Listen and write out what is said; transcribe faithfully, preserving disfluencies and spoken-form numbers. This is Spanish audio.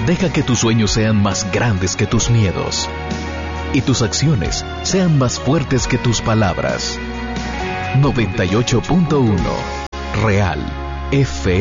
Deja que tus sueños sean más grandes que tus miedos y tus acciones sean más fuertes que tus palabras. noventa y ocho punto uno Real F